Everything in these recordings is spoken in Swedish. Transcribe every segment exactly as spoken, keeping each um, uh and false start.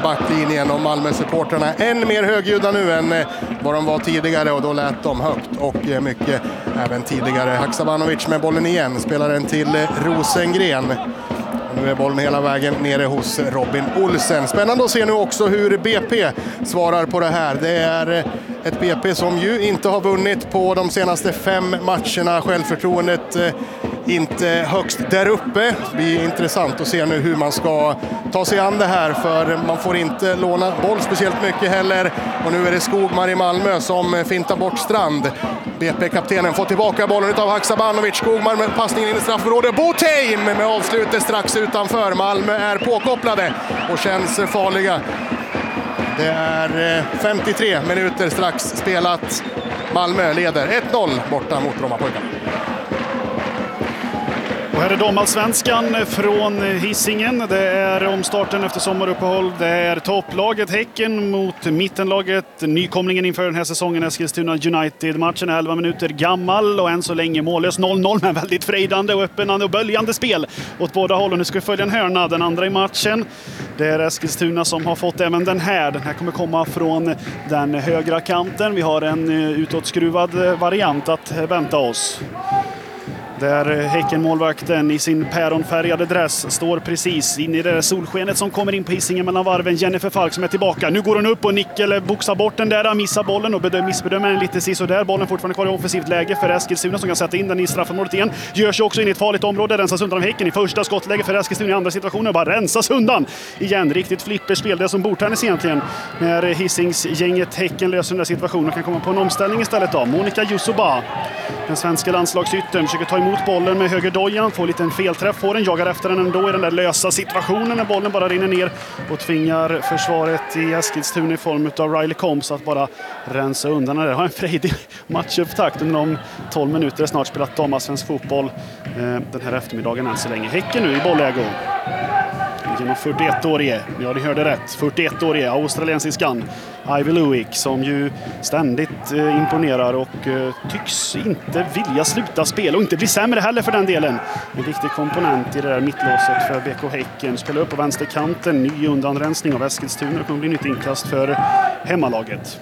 backlinjen, och Malmö-supporterna än mer högljudda nu än vad de var tidigare, och då lät de högt och mycket även tidigare. Haksabanovic med bollen igen, spelar den till Rosengren. Nu är bollen hela vägen nere hos Robin Olsen. Spännande att se nu också hur B P svarar på det här. Det är ett B P som ju inte har vunnit på de senaste fem matcherna. Självförtroendet inte högst där uppe. Det blir intressant att se nu hur man ska ta sig an det här, för man får inte låna boll speciellt mycket heller. Och nu är det Skogmar i Malmö som fintar bort Strand. B P-kaptenen får tillbaka bollen av Haksabanovic. Skogmar med passningen in i straffområdet. Botheim med avslutet strax utanför. Malmö är påkopplade och känns farliga. Det är femtiotre minuter strax spelat. Malmö leder ett noll borta mot Brommapojkarna. Och här är damallsvenskan från Hisingen. Det är omstarten efter sommaruppehåll. Det är topplaget Häcken mot mittenlaget. Nykomlingen inför den här säsongen, Eskilstuna United. Matchen är elva minuter gammal och än så länge mållös noll noll, men väldigt frejdande och öppnande och böljande spel åt båda hållen. Nu ska vi följa en hörna, den andra i matchen. Det är Eskilstuna som har fått även den här. Den här kommer komma från den högra kanten. Vi har en utåtskruvad variant att vänta oss. Där Häcken-målvakten i sin päronfärgade dress står precis in i det där solskenet som kommer in på Hisingen mellan varven. Jennifer Falk som är tillbaka. Nu går hon upp och Nickel boxar bort den där, missar bollen och bedöm, missbedömer den lite sist och där. Bollen fortfarande kvar i offensivt läge för Eskilstuna som kan sätta in den i straffområdet igen. Gör sig också in i ett farligt område, rensas undan av Häcken i första skottläge för Eskilstuna, i andra situationer bara rensas undan. Igen, riktigt flipperspel, det som bordtennis egentligen. När Hisingsgänget Häcken löser den där situationen och kan komma på en omställning istället då. Monica Yusuba, den svenska landslagsyttern, försöker ta emot bollen med högerdojan, får en liten felträff, får den, jagar efter den ändå i den där lösa situationen när bollen bara rinner ner och tvingar försvaret i Eskilstuna i form av Riley Combs att bara rensa undan det. Har en frejdig matchupptakt under de tolv minuter snart spelat damallsvensk fotboll den här eftermiddagen än så länge. Häcken nu i bollägo. Genom fyrtioett-årige, ja ni hörde rätt, fyrtioett-årige australiensiskan Ivy Luik som ju ständigt eh, imponerar och eh, tycks inte vilja sluta spela och inte bli sämre heller för den delen. En viktig komponent i det där mittlåset för B K Häcken. Spelar upp på vänsterkanten, ny undanrensning av Eskilstuna. Det kommer bli nytt inkast för hemmalaget.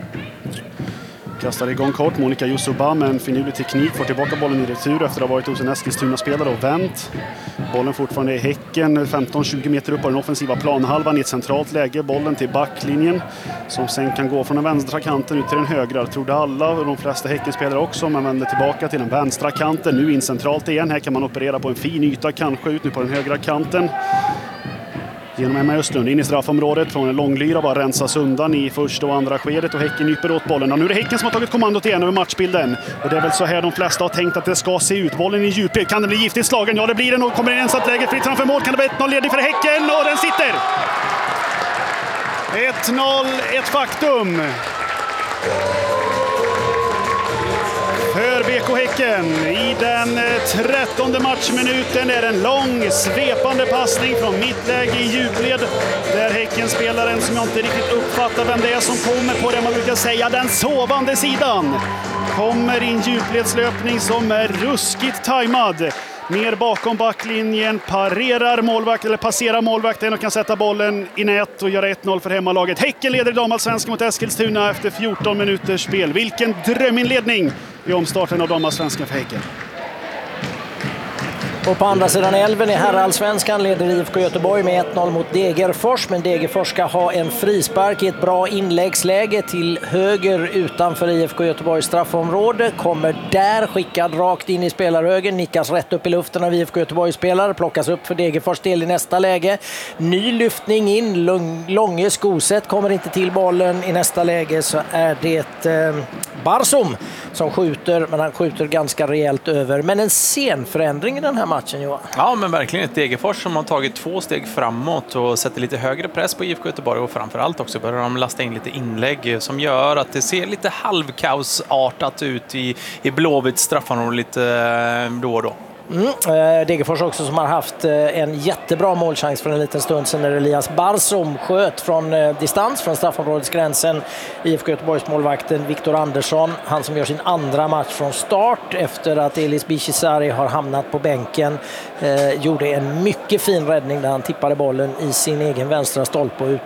Kastar igång kort, Monica Yusuba med en finurlig teknik, får tillbaka bollen i retur efter att ha varit hos en Eskilstuna-spelare och vänt. Bollen fortfarande i Häcken, femton tjugo meter upp på den offensiva planhalvan i ett centralt läge. Bollen till backlinjen som sen kan gå från den vänstra kanten ut till den högra. Det trodde alla och de flesta Häckenspelare också. Man vänder tillbaka till den vänstra kanten, nu in centralt igen. Här kan man operera på en fin yta, kanske ut nu på den högra kanten. Genom Emma Östlund in i straffområdet från en långlyra, bara rensas undan i första och andra skedet och Häcken nyper åt bollen. Och nu är det Häcken som har tagit kommandot igen över matchbilden. Och det är väl så här de flesta har tänkt att det ska se ut. Bollen i djupled, kan det bli giftigt slagen? Ja, det blir den och kommer in ensat läge fritt framför mål. Kan det bli ett noll ledig för Häcken? Och den sitter! ett noll, ett faktum. För B K Häcken i den trettonde matchminuten är en lång svepande passning från mittläge i djupled där Häcken-spelaren som jag inte riktigt uppfattar vem det är som kommer på det man brukar säga den sovande sidan kommer i en djupledslöpning som är ruskigt tajmad. Ner bakom backlinjen, parerar målvakt eller passerar målvakten och kan sätta bollen i nät och göra ett noll för hemmalaget. Häcken leder damallsvenskan mot Eskilstuna efter fjorton minuters spel. Vilken dröminledning i omstarten av damallsvenskan för Häcken. Och på andra sidan älven i herrallsvenskan leder I F K Göteborg med ett noll mot Degerfors. Men Degerfors ska ha en frispark i ett bra inläggsläge till höger utanför I F K Göteborgs straffområde. Kommer där skickad rakt in i spelarhögen. Nickas rätt upp i luften av I F K Göteborgs spelare. Plockas upp för Degerfors del i nästa läge. Ny lyftning in. Långe Skoset kommer inte till bollen. I nästa läge så är det eh, Barsum som skjuter. Men han skjuter ganska rejält över. Men en sen förändring i den här matchen. Johan. Ja, men verkligen ett Degerfors som har tagit två steg framåt och sätter lite högre press på I F K Göteborg och framförallt också börjar de lasta in lite inlägg som gör att det ser lite halvkaosartat ut i, i Blåvitts straffområde lite då och då. Mm. Degerfors också som har haft en jättebra målchans för en liten stund sedan när Elias Barsum sköt från distans från straffområdesgränsen. I F K Göteborgs målvakten Viktor Andersson, han som gör sin andra match från start efter att Elis Bichisari har hamnat på bänken, eh, gjorde en mycket fin räddning där han tippade bollen i sin egen vänstra stolpe och ut